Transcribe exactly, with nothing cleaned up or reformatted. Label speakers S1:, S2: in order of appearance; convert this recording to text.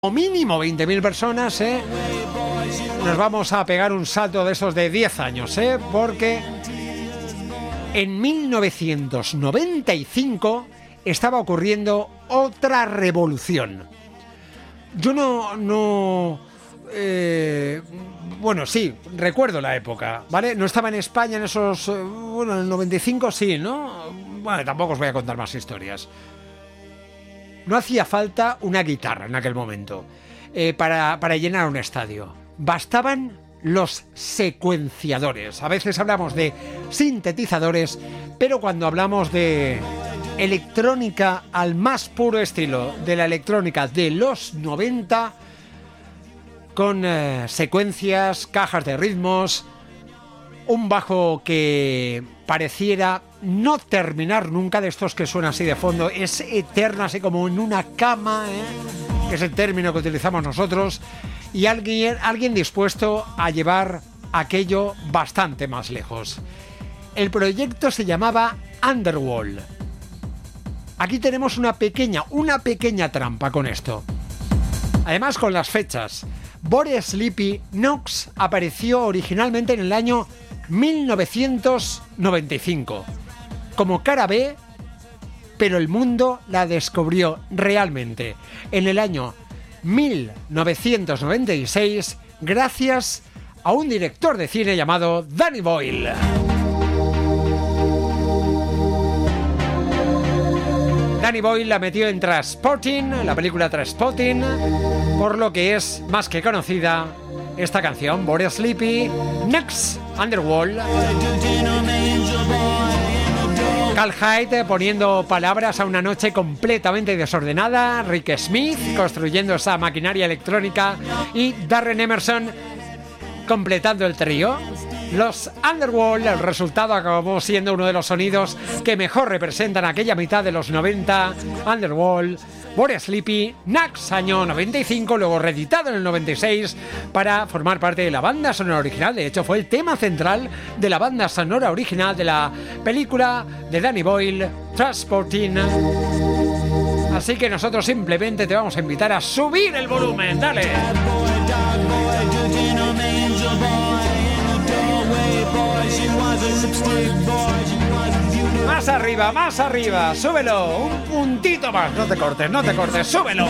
S1: o mínimo veinte mil personas, ¿eh? Nos vamos a pegar un salto de esos de diez años, ¿eh? Porque en mil novecientos noventa y cinco estaba ocurriendo otra revolución. Yo no... no eh, bueno, sí, recuerdo la época, ¿vale? No estaba en España en esos... Bueno, en el noventa y cinco sí, ¿no? Bueno, tampoco os voy a contar más historias. No hacía falta una guitarra en aquel momento eh, para, para llenar un estadio. Bastaban los secuenciadores. A veces hablamos de sintetizadores, pero cuando hablamos de electrónica al más puro estilo de la electrónica de los noventa, con eh, secuencias, cajas de ritmos, un bajo que pareciera no terminar nunca, de estos que suena así de fondo, es eterno, así como en una cama, ¿eh? Que es el término que utilizamos nosotros, y alguien, alguien dispuesto a llevar aquello bastante más lejos. El proyecto se llamaba Underworld. Aquí tenemos una pequeña, una pequeña trampa con esto. Además, con las fechas. Bored Sleepy Knox apareció originalmente en el año mil novecientos noventa y cinco como cara B, pero el mundo la descubrió realmente en el año mil novecientos noventa y seis gracias a un director de cine llamado Danny Boyle. Danny Boyle la metió en Trainspotting, la película Trainspotting, por lo que es más que conocida esta canción, Bored Sleepy Knox, Underworld. Cal Hyde poniendo palabras a una noche completamente desordenada, Rick Smith construyendo esa maquinaria electrónica y Darren Emerson completando el trío. Los Underworld, el resultado acabó siendo uno de los sonidos que mejor representan aquella mitad de los noventa. Underworld, Bored Sleepy Knox, año noventa y cinco, luego reeditado en el noventa y seis para formar parte de la banda sonora original. De hecho, fue el tema central de la banda sonora original de la película de Danny Boyle, Trainspotting. Así que nosotros simplemente te vamos a invitar a subir el volumen. ¡Dale! Más arriba, más arriba, súbelo, un puntito más, no te cortes, no te cortes, súbelo.